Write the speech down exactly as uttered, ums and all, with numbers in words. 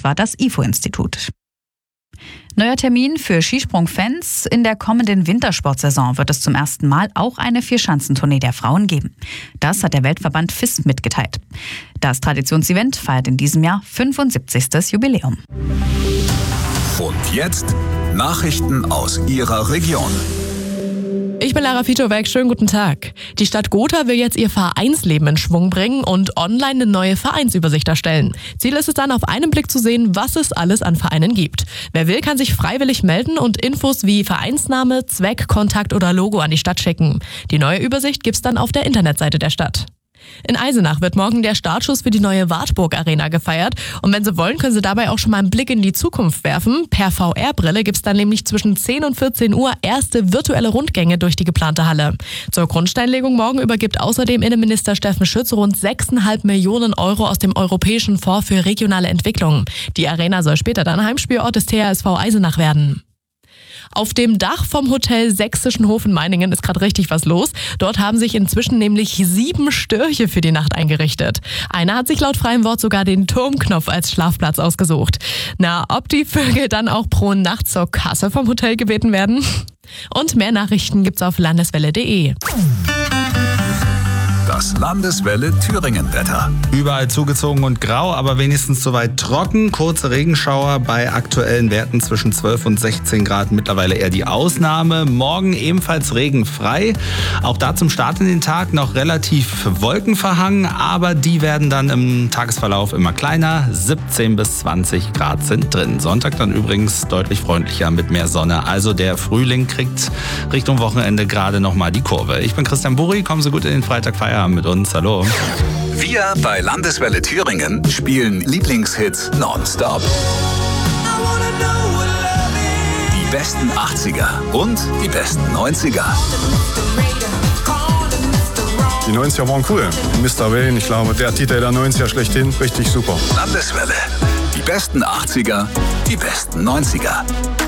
etwa das I F O-Institut. Neuer Termin für Skisprung-Fans. In der kommenden Wintersportsaison wird es zum ersten Mal auch eine Vierschanzentournee der Frauen geben. Das hat der Weltverband F I S mitgeteilt. Das Traditionsevent feiert in diesem Jahr fünfundsiebzigstes Jubiläum. Und jetzt Nachrichten aus Ihrer Region. Ich bin Lara Fitowek, schönen guten Tag. Die Stadt Gotha will jetzt ihr Vereinsleben in Schwung bringen und online eine neue Vereinsübersicht erstellen. Ziel ist es dann, auf einen Blick zu sehen, was es alles an Vereinen gibt. Wer will, kann sich freiwillig melden und Infos wie Vereinsname, Zweck, Kontakt oder Logo an die Stadt schicken. Die neue Übersicht gibt's dann auf der Internetseite der Stadt. In Eisenach wird morgen der Startschuss für die neue Wartburg Arena gefeiert. Und wenn Sie wollen, können Sie dabei auch schon mal einen Blick in die Zukunft werfen. Per V R-Brille gibt's dann nämlich zwischen zehn und vierzehn Uhr erste virtuelle Rundgänge durch die geplante Halle. Zur Grundsteinlegung morgen übergibt außerdem Innenminister Steffen Schütz rund sechs Komma fünf Millionen Euro aus dem Europäischen Fonds für regionale Entwicklung. Die Arena soll später dann Heimspielort des T H S V Eisenach werden. Auf dem Dach vom Hotel Sächsischen Hof in Meiningen ist gerade richtig was los. Dort haben sich inzwischen nämlich sieben Störche für die Nacht eingerichtet. Einer hat sich laut freiem Wort sogar den Turmknopf als Schlafplatz ausgesucht. Na, ob die Vögel dann auch pro Nacht zur Kasse vom Hotel gebeten werden? Und mehr Nachrichten gibt's auf landeswelle punkt de. Das Landeswelle Thüringen-Wetter. Überall zugezogen und grau, aber wenigstens soweit trocken. Kurze Regenschauer bei aktuellen Werten zwischen zwölf und sechzehn Grad. Mittlerweile eher die Ausnahme. Morgen ebenfalls regenfrei. Auch da zum Start in den Tag noch relativ wolkenverhangen, aber die werden dann im Tagesverlauf immer kleiner. siebzehn bis zwanzig Grad sind drin. Sonntag dann übrigens deutlich freundlicher mit mehr Sonne. Also der Frühling kriegt Richtung Wochenende gerade nochmal die Kurve. Ich bin Christian Buri. Kommen Sie gut in den Freitag Feierabend mit uns. Hallo. Wir bei Landeswelle Thüringen spielen Lieblingshits nonstop. Die besten achtziger und die besten neunziger. Die neunziger waren cool. Mister Wayne, ich glaube, der Titel der neunziger schlechthin, richtig super. Landeswelle. Die besten achtziger, die besten neunziger.